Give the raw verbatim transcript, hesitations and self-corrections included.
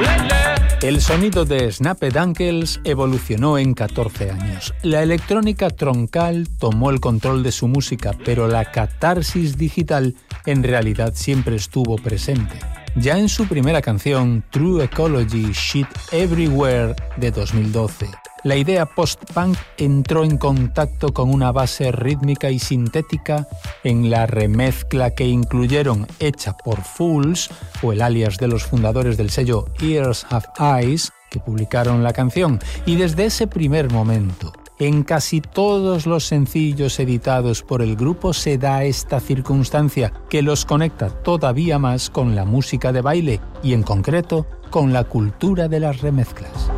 El sonido de Snapped Ankles evolucionó en catorce años. La electrónica troncal tomó el control de su música, pero la catarsis digital en realidad siempre estuvo presente. Ya en su primera canción, True Ecology Shit Everywhere, de dos mil doce, la idea post-punk entró en contacto con una base rítmica y sintética en la remezcla que incluyeron, hecha por Fools, o el alias de los fundadores del sello Ears Have Eyes, que publicaron la canción, y desde ese primer momento, en casi todos los sencillos editados por el grupo se da esta circunstancia que los conecta todavía más con la música de baile y en concreto con la cultura de las remezclas.